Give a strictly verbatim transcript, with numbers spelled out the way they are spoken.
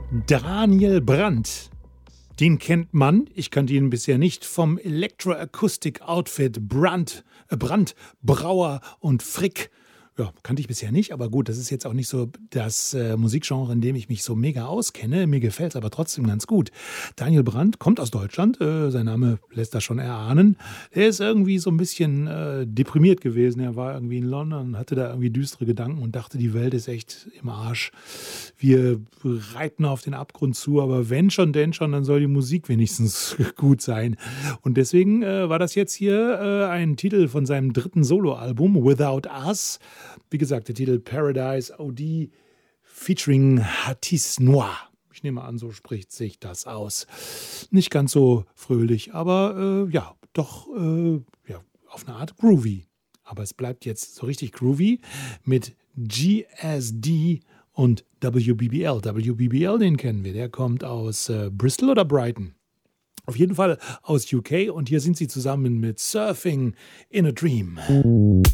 Daniel Brandt. Den kennt man, ich kannte ihn bisher nicht, vom Electro-Acoustic-Outfit Brandt, äh Brandt, Brauer und Frick. Ja, kannte ich bisher nicht, aber gut, das ist jetzt auch nicht so das äh, Musikgenre, in dem ich mich so mega auskenne. Mir gefällt es aber trotzdem ganz gut. Daniel Brandt kommt aus Deutschland, äh, sein Name lässt das schon erahnen. Er ist irgendwie so ein bisschen äh, deprimiert gewesen. Er war irgendwie in London, hatte da irgendwie düstere Gedanken und dachte, die Welt ist echt im Arsch. Wir reiten auf den Abgrund zu, aber wenn schon, denn schon, dann soll die Musik wenigstens gut sein. Und deswegen äh, war das jetzt hier äh, ein Titel von seinem dritten Soloalbum, Without Us. Wie gesagt, der Titel Paradise O D featuring Hatis Noir. Ich nehme an, so spricht sich das aus. Nicht ganz so fröhlich, aber äh, ja, doch äh, ja, auf eine Art groovy. Aber es bleibt jetzt so richtig groovy mit G S D und W B B L. W B B L, den kennen wir, der kommt aus äh, Bristol oder Brighton? Auf jeden Fall aus U K und hier sind sie zusammen mit Surfing in a Dream.